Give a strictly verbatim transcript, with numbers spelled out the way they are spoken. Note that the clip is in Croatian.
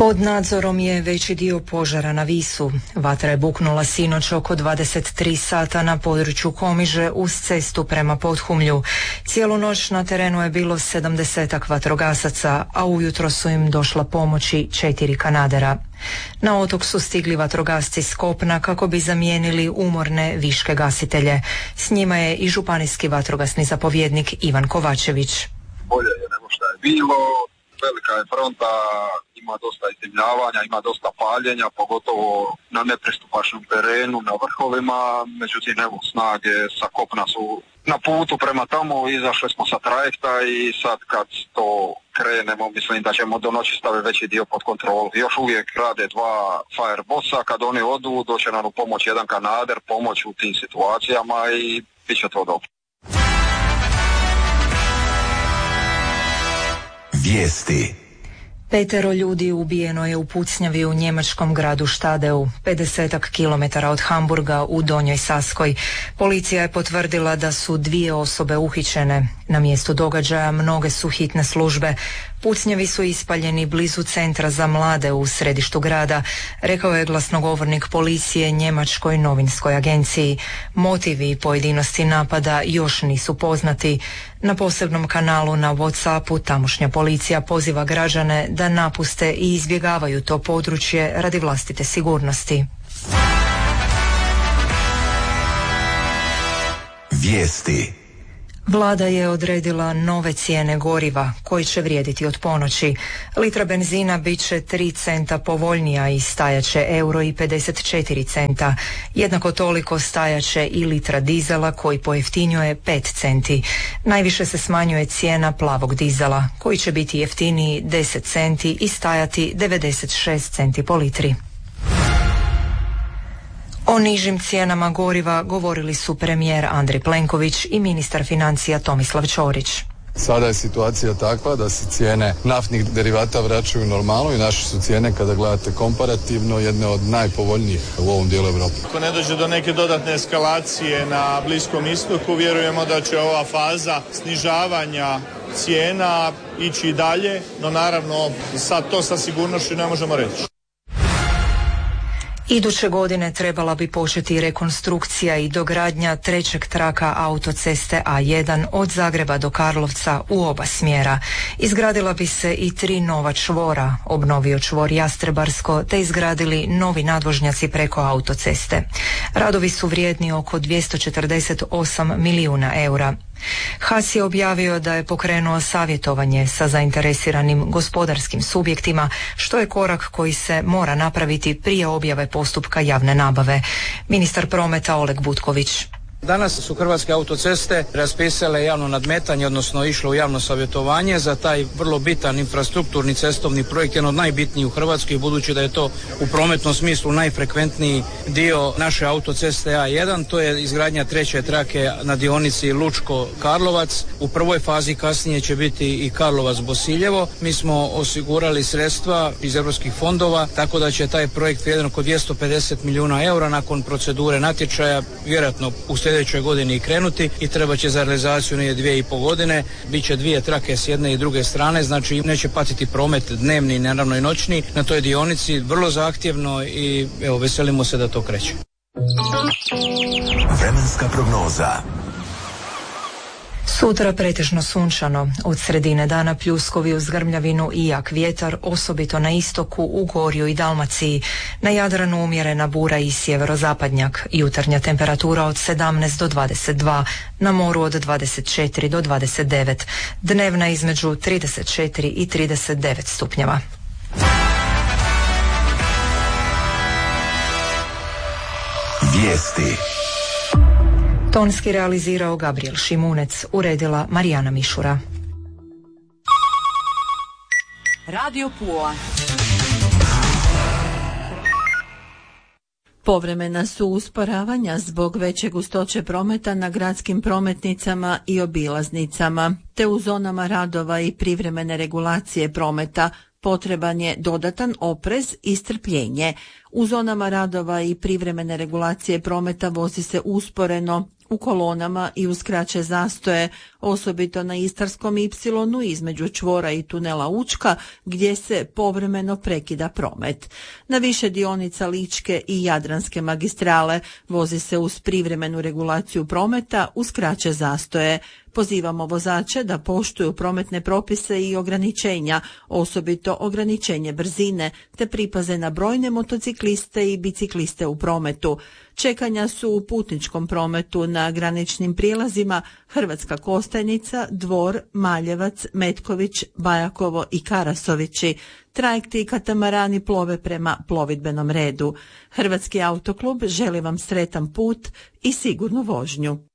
Pod nadzorom je veći dio požara na Visu. Vatra je buknula sinoć oko dvadeset tri sata na području Komiže uz cestu prema Podhumlju. Cijelu noć na terenu je bilo sedamdesetak vatrogasaca, a ujutro su im došla pomoći četiri kanadera. Na otok su stigli vatrogasci s kopna kako bi zamijenili umorne viške gasitelje. S njima je i županijski vatrogasni zapovjednik Ivan Kovačević. Bolje je nego što je bilo, velika je fronta, ima dosta iznimljavanja, ima dosta paljenja, pogotovo na nepristupačnom terenu, na vrhovima, međutim evo snage sa kopna su na putu prema tamo, izašli smo sa trajekta i sad kad to krenemo, mislim da ćemo do noći staviti veći dio pod kontrolu. Još uvijek rade dva firebossa, kad oni odu, doće nam u pomoć jedan kanader, pomoć u tim situacijama i bit će to dobro. Vijesti. Petero ljudi ubijeno je u pucnjavi u njemačkom gradu Štadeu, pedesetak kilometara od Hamburga u Donjoj Saskoj. Policija je potvrdila da su dvije osobe uhićene. Na mjestu događaja mnoge su hitne službe. Pucnjavi su ispaljeni blizu centra za mlade u središtu grada, rekao je glasnogovornik policije njemačkoj novinskoj agenciji. Motivi i pojedinosti napada još nisu poznati. Na posebnom kanalu na WhatsAppu tamošnja policija poziva građane da napuste i izbjegavaju to područje radi vlastite sigurnosti. Vijesti. Vlada je odredila nove cijene goriva koji će vrijediti od ponoći. Litra benzina bit će tri centa povoljnija i stajaće euro i pedeset četiri centa. Jednako toliko stajaće i litra dizela koji pojeftinjuje pet centi. Najviše se smanjuje cijena plavog dizela koji će biti jeftiniji deset centi i stajati devedeset šest centi po litri. O nižim cijenama goriva govorili su premijer Andrej Plenković i ministar financija Tomislav Ćorić. Sada je situacija takva da se cijene naftnih derivata vraćaju normalno i naše su cijene, kada gledate komparativno, jedne od najpovoljnijih u ovom dijelu Europe. Ako ne dođe do neke dodatne eskalacije na Bliskom istoku, vjerujemo da će ova faza snižavanja cijena ići dalje, no naravno sad to sa sigurnošću ne možemo reći. Iduće godine trebala bi početi rekonstrukcija i dogradnja trećeg traka autoceste A jedan od Zagreba do Karlovca u oba smjera. Izgradila bi se i tri nova čvora, obnovio čvor Jastrebarsko te izgradili novi nadvožnjaci preko autoceste. Radovi su vrijedni oko dvjesto četrdeset osam milijuna eura. H A S je objavio da je pokrenuo savjetovanje sa zainteresiranim gospodarskim subjektima, što je korak koji se mora napraviti prije objave postupka javne nabave. Ministar prometa Oleg Butković. Danas su Hrvatske autoceste raspisale javno nadmetanje, odnosno išlo u javno savjetovanje za taj vrlo bitan infrastrukturni cestovni projekt, jedan od najbitnijih u Hrvatskoj, budući da je to u prometnom smislu najfrekventniji dio naše autoceste A jedan, to je izgradnja treće trake na dionici Lučko-Karlovac. U prvoj fazi kasnije će biti i Karlovac-Bosiljevo. Mi smo osigurali sredstva iz europskih fondova, tako da će taj projekt vrijedan oko dvjesto pedeset milijuna eura nakon procedure natječaja, vjerojatno u sljedećoj godini i krenuti i treba će za realizaciju nije dvije i pol godine. Biće dvije trake s jedne i druge strane, znači neće patiti promet dnevni, naravno i noćni na toj dionici, vrlo zahtjevno i evo veselimo se da to kreće. Vremenska prognoza. Sutra pretežno sunčano, od sredine dana pljuskovi uz grmljavinu i jak vjetar, osobito na istoku, u Gorju i Dalmaciji. Na Jadranu umjerena bura i sjeverozapadnjak, jutarnja temperatura od sedamnaest do dvadeset dva, na moru od dvadeset četiri do dvadeset devet, dnevna između trideset četiri i trideset devet stupnjeva. Vijesti. Tonski realizirao Gabriel Šimunec, uredila Marijana Mišura. Radio Pula. Povremena su usporavanja zbog veće gustoće prometa na gradskim prometnicama i obilaznicama, te u zonama radova i privremene regulacije prometa potreban je dodatan oprez i strpljenje. U zonama radova i privremene regulacije prometa vozi se usporeno, u kolonama i uz kraće zastoje, osobito na Istarskom ipsilonu između čvora i tunela Učka, gdje se povremeno prekida promet. Na više dionica Ličke i Jadranske magistrale vozi se uz privremenu regulaciju prometa uz kraće zastoje. Pozivamo vozače da poštuju prometne propise i ograničenja, osobito ograničenje brzine, te pripaze na brojne motocikliste i bicikliste u prometu. Čekanja su u putničkom prometu na graničnim prijelazima Hrvatska Kostajnica, Dvor, Maljevac, Metković, Bajakovo i Karasovići. Trajekti i katamarani plove prema plovidbenom redu. Hrvatski autoklub želi vam sretan put i sigurnu vožnju.